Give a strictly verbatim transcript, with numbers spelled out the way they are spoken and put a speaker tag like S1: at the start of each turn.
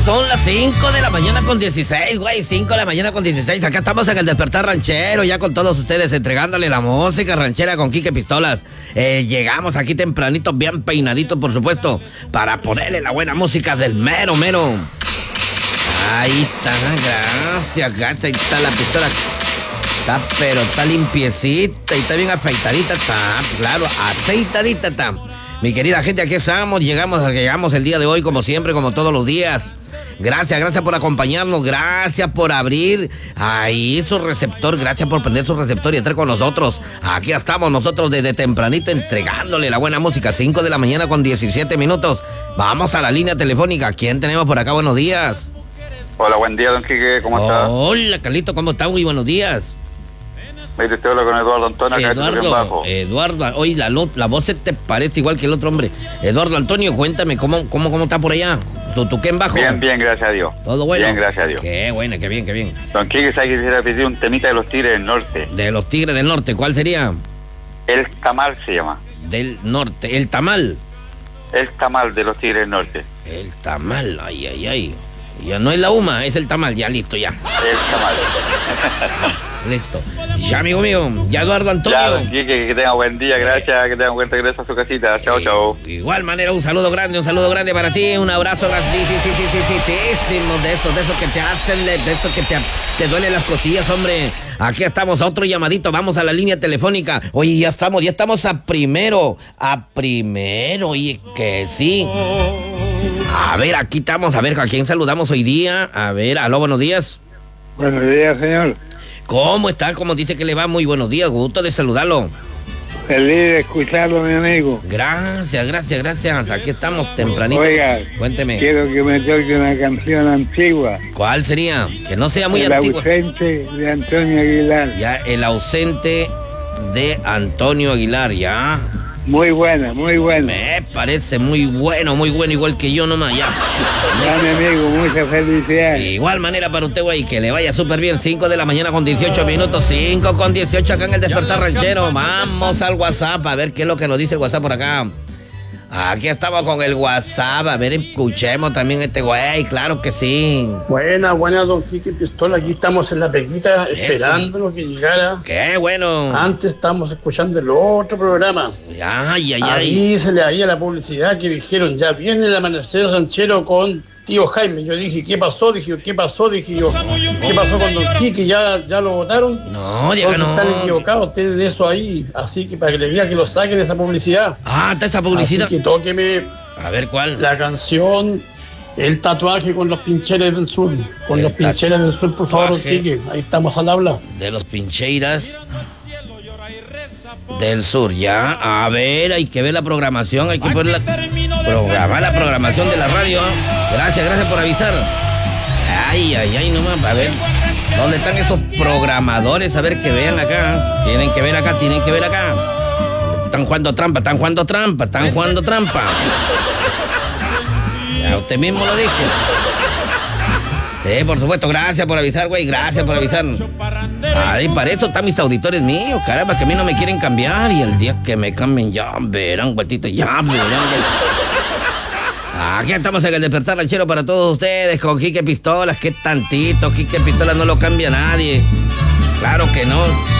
S1: son las cinco de la mañana con dieciséis, güey, cinco de la mañana con dieciséis. Acá estamos en el Despertar Ranchero, ya con todos ustedes, entregándole la música ranchera con Quique Pistolas. Eh, llegamos aquí tempranito, bien peinaditos, por supuesto, para ponerle la buena música del mero, mero. Ahí está, gracias, gracias, ahí está la pistola. Está, pero está limpiecita y está bien afeitadita, está, claro, aceitadita está. Mi querida gente, aquí estamos, llegamos, llegamos el día de hoy como siempre, como todos los días. Gracias, gracias por acompañarnos, gracias por abrir ahí su receptor, gracias por prender su receptor y entrar con nosotros. Aquí estamos nosotros desde tempranito entregándole la buena música, cinco de la mañana con diecisiete minutos. Vamos a la línea telefónica. ¿Quién tenemos por acá? Buenos días.
S2: Hola, buen día, don Quique, ¿cómo está?
S1: Hola, Carlito, ¿cómo está? Muy buenos días.
S2: Mire, te hablo con Eduardo Antonio, acá
S1: Eduardo,
S2: bajo.
S1: Eduardo, oye, la, la voz se te parece igual que el otro hombre. Eduardo Antonio, cuéntame, ¿cómo, cómo, cómo está por allá? ¿Tu, tu qué en bajo?
S2: Bien, bien, gracias a Dios.
S1: ¿Todo bueno?
S2: Bien, gracias a Dios.
S1: Qué bueno, qué bien, qué bien.
S2: Don Quique, ¿sabe que quisiera pedir un temita de los Tigres del Norte?
S1: De los Tigres del Norte, ¿cuál sería?
S2: El Tamal se llama.
S1: Del Norte, el Tamal.
S2: El Tamal de los Tigres del Norte.
S1: El Tamal, ay, ay, ay. Ya no es la Uma, es el Tamal, ya listo, ya.
S2: El Tamal.
S1: Listo. Ya, amigo mío, ya Eduardo Antonio.
S2: Ya, don Quique, que tenga buen día, gracias, que tenga buen regreso a su casita. Chao,
S1: eh,
S2: chao.
S1: Igual manera, un saludo grande, un saludo grande para ti, un abrazo grandísimo de esos, de esos que te hacen, de esos que te, te duelen las costillas, hombre. Aquí estamos, a otro llamadito, vamos a la línea telefónica. Oye, ya estamos, ya estamos a primero, a primero, oye, que sí. A ver, aquí estamos, a ver, ¿a quién saludamos hoy día? A ver, aló, buenos días.
S3: Buenos días, señor.
S1: ¿Cómo está? ¿Cómo dice que le va? Muy buenos días, gusto de saludarlo.
S3: Feliz de escucharlo, mi amigo.
S1: Gracias, gracias, gracias. Aquí estamos tempranito.
S3: Oiga,
S1: cuénteme.
S3: Quiero que me toque una canción antigua.
S1: ¿Cuál sería? Que no sea muy
S3: el
S1: antigua.
S3: El ausente de Antonio Aguilar.
S1: Ya, el ausente de Antonio Aguilar, ya.
S3: Muy buena, muy buena.
S1: Me parece muy bueno, muy bueno, igual que yo nomás, ya.
S3: Ya, mi amigo, muchas felicidades.
S1: Igual manera para usted, güey, que le vaya súper bien. cinco de la mañana con dieciocho minutos, cinco con dieciocho acá en el Despertar Ranchero. Vamos al WhatsApp a ver qué es lo que nos dice el WhatsApp por acá. Aquí estamos con el WhatsApp, a ver, escuchemos también este güey, claro que sí.
S4: Buena, buena, don Quique Pistola, aquí estamos en la pequita esperando que llegara.
S1: Qué bueno.
S4: Antes estábamos escuchando el otro programa.
S1: Ay, ay, ay.
S4: Ahí se le había la publicidad que dijeron, ya viene el amanecer ranchero con tío Jaime. Yo dije, ¿qué pasó? Dije, ¿qué pasó? Dije yo, ¿qué pasó con don Quique? ¿Ya, ya lo votaron?
S1: No, ya no.
S4: Están equivocados ustedes de eso ahí. Así que para que les diga que lo saquen de esa publicidad.
S1: Ah, está esa publicidad.
S4: Así que tóqueme.
S1: A ver, ¿cuál?
S4: La canción, el tatuaje con los pincheres del sur. Con
S1: El
S4: los pincheres del sur, por favor, don Quique. Ahí estamos al habla.
S1: De los pincheiras del sur, ya. A ver, hay que ver la programación, hay que ver la programar la programación de la radio. Gracias, gracias por avisar. Ay, ay, ay, nomás, a ver. ¿Dónde están esos programadores? A ver, que vean acá. Tienen que ver acá, tienen que ver acá. Están jugando trampa, están jugando trampa, están jugando trampa. Ya usted mismo lo dijo. Sí, por supuesto, gracias por avisar, güey, gracias por avisar. Ay, para eso están mis auditores míos, caramba, que a mí no me quieren cambiar. Y el día que me cambien, ya verán, güetito, ya verán, güey. Aquí estamos en el Despertar Ranchero para todos ustedes, con Quique Pistolas, qué tantito, Quique Pistolas no lo cambia nadie. Claro que no.